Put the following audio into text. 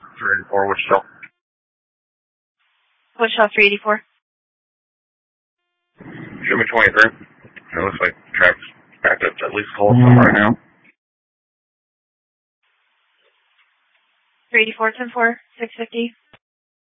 384, Wichita. Wichita 384. Show me 23. It looks like traffic's backed up to at least Folsom right now. 384, 10-4, 650.